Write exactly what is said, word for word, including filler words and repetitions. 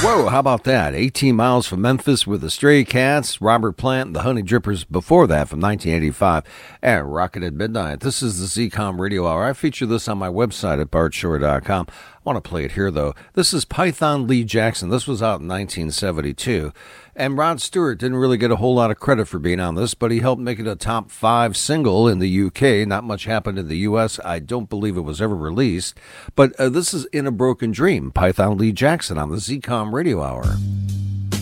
Whoa, how about that? eighteen miles from Memphis with the Stray Cats, Robert Plant, and the Honey Drippers before that from nineteen eighty-five, and Rockin' at Midnight. This is the Z COM Radio Hour. I feature this on my website at bart shore dot com. I want to play it here, though. This is Python Lee Jackson. This was out in nineteen seventy-two. And Rod Stewart didn't really get a whole lot of credit for being on this, but he helped make it a top five single in the U K. Not much happened in the U S. I don't believe it was ever released. But uh, this is In a Broken Dream, Python Lee Jackson on the Z COM Radio Hour.